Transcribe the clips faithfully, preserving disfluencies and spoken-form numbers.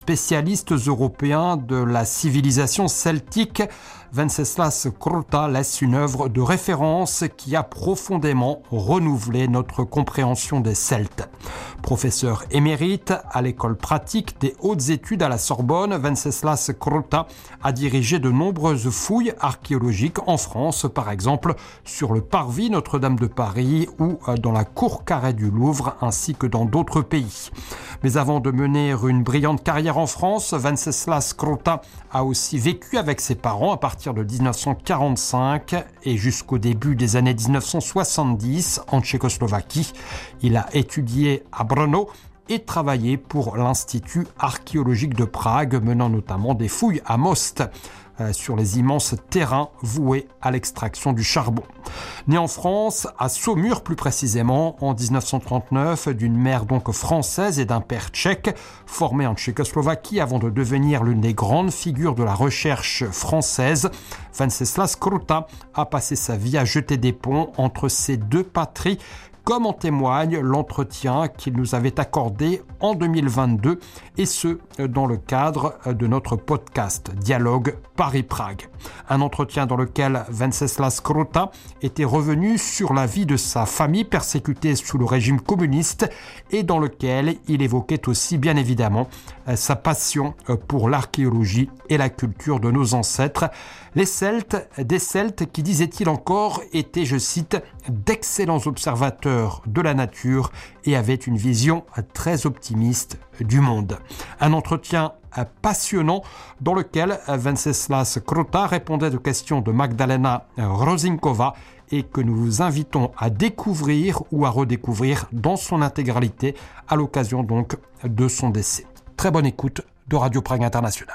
Spécialistes européens de la civilisation celtique, Venceslas Kruta laisse une œuvre de référence qui a profondément renouvelé notre compréhension des Celtes. Professeur émérite à l'école pratique des hautes études à la Sorbonne, Venceslas Kruta a dirigé de nombreuses fouilles archéologiques en France, par exemple sur le parvis Notre-Dame de Paris ou dans la cour carrée du Louvre, ainsi que dans d'autres pays. Mais avant de mener une brillante carrière en France, Venceslas Kruta a aussi vécu avec ses parents à partir de dix-neuf cent quarante-cinq et jusqu'au début des années dix-neuf cent soixante-dix en Tchécoslovaquie. Il a étudié à Brno et travaillé pour l'Institut archéologique de Prague, menant notamment des fouilles à Most, sur les immenses terrains voués à l'extraction du charbon. Né en France, à Saumur plus précisément, en dix-neuf cent trente-neuf, d'une mère donc française et d'un père tchèque, formé en Tchécoslovaquie avant de devenir l'une des grandes figures de la recherche française, Venceslas Kruta a passé sa vie à jeter des ponts entre ces deux patries, comme en témoigne l'entretien qu'il nous avait accordé en deux mille vingt-deux, et ce, dans le cadre de notre podcast Dialogue Paris-Prague. Un entretien dans lequel Venceslas Kruta était revenu sur la vie de sa famille persécutée sous le régime communiste et dans lequel il évoquait aussi bien évidemment sa passion pour l'archéologie et la culture de nos ancêtres. Les Celtes, des Celtes qui, disait-il encore, étaient, je cite, d'excellents observateurs de la nature et avaient une vision très optimiste du monde. Un entretien passionnant dans lequel Venceslas Kruta répondait aux questions de Magdalena Rosinkova et que nous vous invitons à découvrir ou à redécouvrir dans son intégralité à l'occasion donc de son décès. Très bonne écoute de Radio Prague International.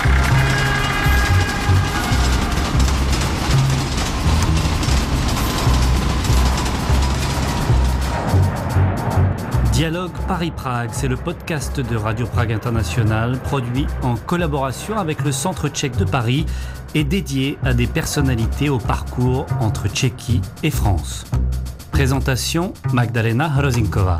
Dialogue Paris-Prague, c'est le podcast de Radio Prague International, produit en collaboration avec le Centre tchèque de Paris et dédié à des personnalités au parcours entre Tchéquie et France. Présentation Magdalena Rosinkova.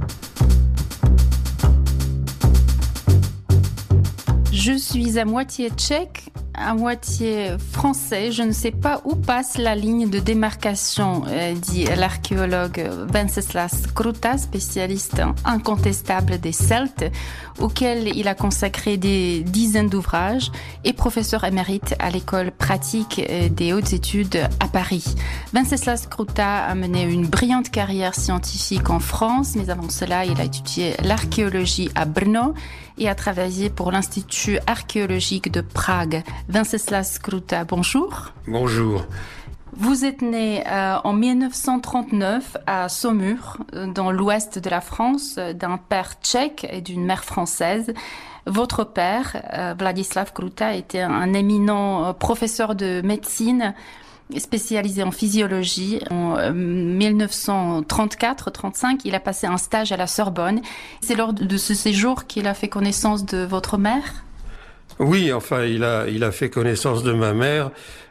Je suis à moitié tchèque, à moitié français. Je ne sais pas où passe la ligne de démarcation, euh, dit l'archéologue Venceslas Kruta, spécialiste incontestable des Celtes, auquel il a consacré des dizaines d'ouvrages, et professeur émérite à l'école pratique des hautes études à Paris. Venceslas Kruta a mené une brillante carrière scientifique en France, mais avant cela, il a étudié l'archéologie à Brno et a travaillé pour l'Institut archéologique de Prague. Venceslas Kruta, bonjour. Bonjour. Vous êtes né euh, en dix-neuf cent trente-neuf à Saumur, dans l'ouest de la France, d'un père tchèque et d'une mère française. Votre père, euh, Vladislav Kruta, était un éminent professeur de médecine spécialisé en physiologie. En euh, dix-neuf cent trente-quatre trente-cinq, il a passé un stage à la Sorbonne. C'est lors de ce séjour qu'il a fait connaissance de votre mère ? Oui, enfin, il a, il a fait connaissance de ma mère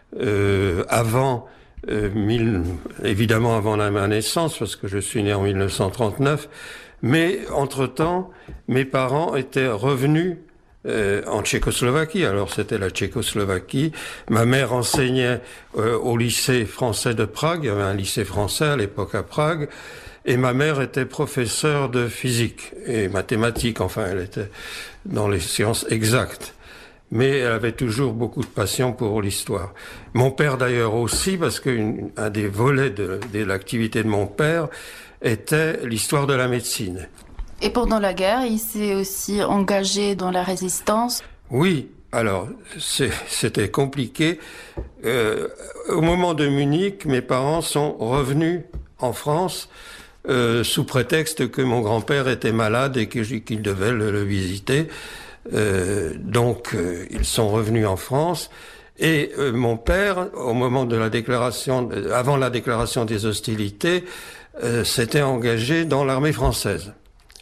euh, avant, euh, mille, évidemment avant la, ma naissance, parce que je suis né en dix-neuf cent trente-neuf, mais entre-temps, mes parents étaient revenus euh, en Tchécoslovaquie. Alors c'était la Tchécoslovaquie. Ma mère enseignait euh, au lycée français de Prague. Il y avait un lycée français à l'époque à Prague. Et ma mère était professeure de physique et mathématiques. Enfin, elle était dans les sciences exactes. Mais elle avait toujours beaucoup de passion pour l'histoire. Mon père d'ailleurs aussi, parce qu'un des volets de, de l'activité de mon père était l'histoire de la médecine. Et pendant la guerre, il s'est aussi engagé dans la résistance. Oui, alors c'est, c'était compliqué. Euh, au moment de Munich, mes parents sont revenus en France euh, sous prétexte que mon grand-père était malade et que, qu'ils devaient le, le visiter. Euh, donc euh, ils sont revenus en France et euh, mon père, au moment de la déclaration, euh, avant la déclaration des hostilités, euh, s'était engagé dans l'armée française.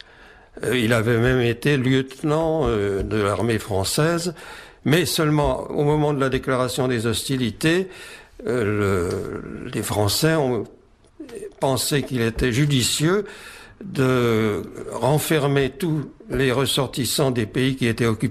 Euh, il avait même été lieutenant euh, de l'armée française, mais seulement au moment de la déclaration des hostilités, euh, le, les Français ont pensé qu'il était judicieux de renfermer tous les ressortissants des pays qui étaient occupés